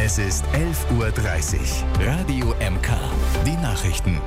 Es ist 11:30 Uhr. Radio MK. Die Nachrichten.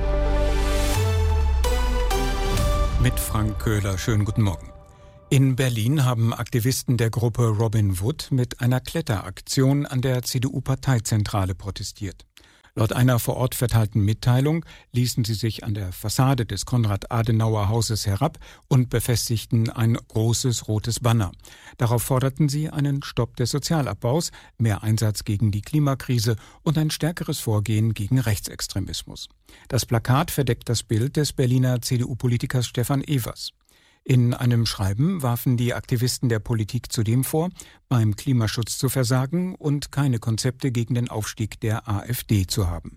Mit Frank Köhler. Schönen guten Morgen. In Berlin haben Aktivisten der Gruppe Robin Wood mit einer Kletteraktion an der CDU-Parteizentrale protestiert. Laut einer vor Ort verteilten Mitteilung ließen sie sich an der Fassade des Konrad-Adenauer-Hauses herab und befestigten ein großes rotes Banner. Darauf forderten sie einen Stopp des Sozialabbaus, mehr Einsatz gegen die Klimakrise und ein stärkeres Vorgehen gegen Rechtsextremismus. Das Plakat verdeckt das Bild des Berliner CDU-Politikers Stefan Evers. In einem Schreiben warfen die Aktivisten der Politik zudem vor, beim Klimaschutz zu versagen und keine Konzepte gegen den Aufstieg der AfD zu haben.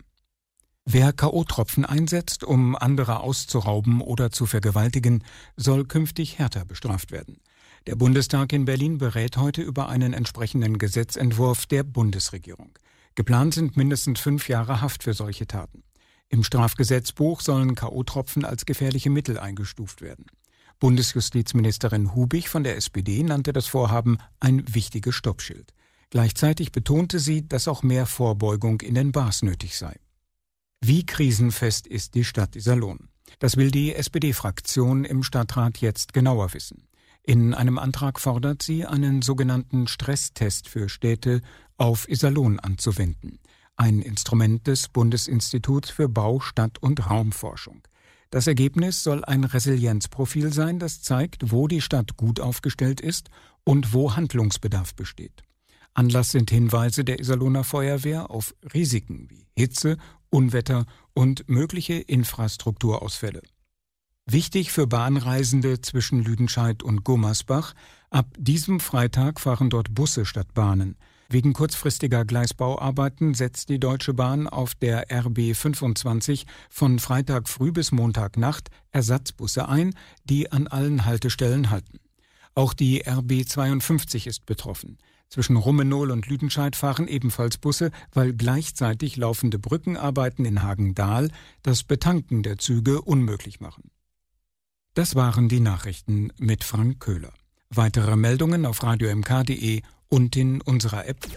Wer K.O.-Tropfen einsetzt, um andere auszurauben oder zu vergewaltigen, soll künftig härter bestraft werden. Der Bundestag in Berlin berät heute über einen entsprechenden Gesetzentwurf der Bundesregierung. Geplant sind mindestens 5 Jahre Haft für solche Taten. Im Strafgesetzbuch sollen K.O.-Tropfen als gefährliche Mittel eingestuft werden. Bundesjustizministerin Hubich von der SPD nannte das Vorhaben ein wichtiges Stoppschild. Gleichzeitig betonte sie, dass auch mehr Vorbeugung in den Bars nötig sei. Wie krisenfest ist die Stadt Iserlohn? Das will die SPD-Fraktion im Stadtrat jetzt genauer wissen. In einem Antrag fordert sie, einen sogenannten Stresstest für Städte auf Iserlohn anzuwenden. Ein Instrument des Bundesinstituts für Bau-, Stadt- und Raumforschung. Das Ergebnis soll ein Resilienzprofil sein, das zeigt, wo die Stadt gut aufgestellt ist und wo Handlungsbedarf besteht. Anlass sind Hinweise der Iserlohner Feuerwehr auf Risiken wie Hitze, Unwetter und mögliche Infrastrukturausfälle. Wichtig für Bahnreisende zwischen Lüdenscheid und Gummersbach: ab diesem Freitag fahren dort Busse statt Bahnen. Wegen kurzfristiger Gleisbauarbeiten setzt die Deutsche Bahn auf der RB 25 von Freitag früh bis Montagnacht Ersatzbusse ein, die an allen Haltestellen halten. Auch die RB 52 ist betroffen. Zwischen Rummenohl und Lüdenscheid fahren ebenfalls Busse, weil gleichzeitig laufende Brückenarbeiten in Hagendahl das Betanken der Züge unmöglich machen. Das waren die Nachrichten mit Frank Köhler. Weitere Meldungen auf radiomk.de und in unserer App.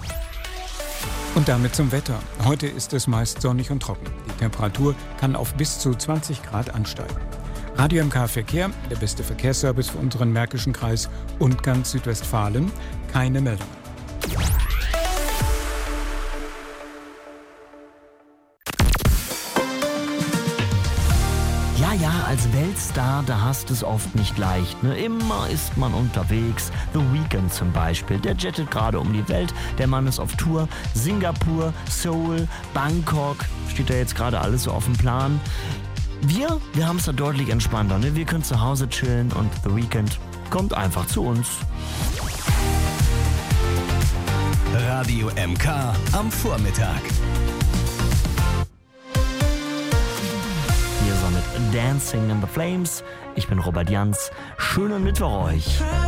Und damit zum Wetter. Heute ist es meist sonnig und trocken. Die Temperatur kann auf bis zu 20 Grad ansteigen. Radio MK Verkehr, der beste Verkehrsservice für unseren Märkischen Kreis und ganz Südwestfalen. Keine Meldungen. Ja, als Weltstar, da hast es oft nicht leicht, ne? Immer ist man unterwegs. The Weeknd zum Beispiel, der jettet gerade um die Welt. Der Mann ist auf Tour. Singapur, Seoul, Bangkok, steht da jetzt gerade alles so auf dem Plan. Wir haben es da deutlich entspannter, ne? Wir können zu Hause chillen und The Weeknd kommt einfach zu uns. Radio MK am Vormittag. Hier so mit Dancing in the Flames. Ich bin Robert Jans. Schönen Mittwoch euch.